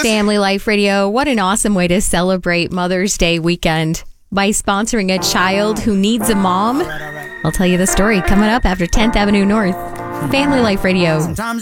Family Life Radio. What an awesome way to celebrate Mother's Day weekend by sponsoring a child who needs a mom. I'll tell you the story coming up after 10th Avenue North. Family Life Radio.